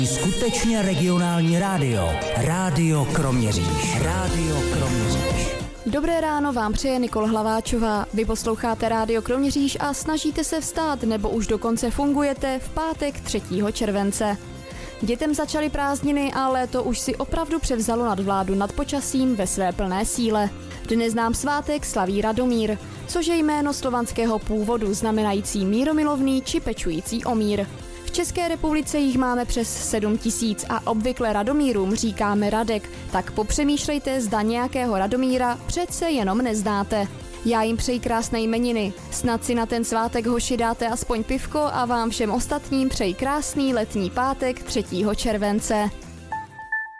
Skutečně regionální rádio. Rádio Kroměříž. Rádio Kroměříž. Dobré ráno vám přeje Nikol Hlaváčová. Vy posloucháte Rádio Kroměříž a snažíte se vstát, nebo už dokonce fungujete v pátek 3. července. Dětem začaly prázdniny a léto už si opravdu převzalo nadvládu nad počasím ve své plné síle. Dnes nám svátek slaví Radomír, což je jméno slovanského původu znamenající míromilovný či pečující o mír. V České republice jich máme přes 7 000 a obvykle Radomírům říkáme Radek, tak popřemýšlejte, zda nějakého Radomíra přece jenom neznáte. Já jim přeji krásné jmeniny, snad si na ten svátek hoši dáte aspoň pivko a vám všem ostatním přeji krásný letní pátek 3. července.